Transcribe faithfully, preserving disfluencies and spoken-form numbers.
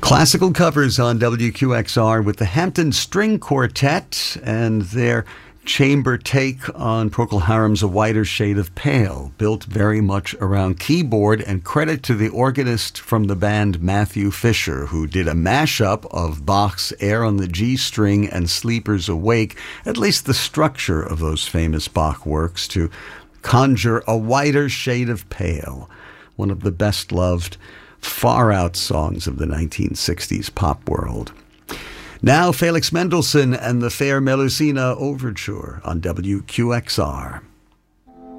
Classical covers on W Q X R with the Hampton String Quartet and their chamber take on Procol Harum's A Whiter Shade of Pale, built very much around keyboard, and credit to the organist from the band, Matthew Fisher, who did a mashup of Bach's Air on the G String and Sleepers Awake, at least the structure of those famous Bach works, to conjure A Whiter Shade of Pale, one of the best-loved far-out songs of the nineteen sixties pop world. Now, Felix Mendelssohn and the Fair Melusina Overture on W Q X R.